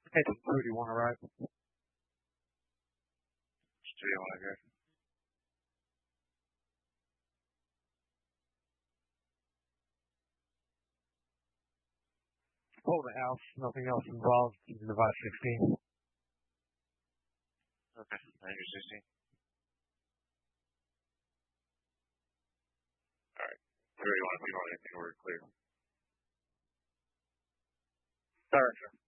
Hey, who do you want to ride? Which do you want to go? Pull the house, nothing else involved. Using the Vice 16. Okay, 916. Alright. Where do you want to be on anything? We're clear. Sorry, sir.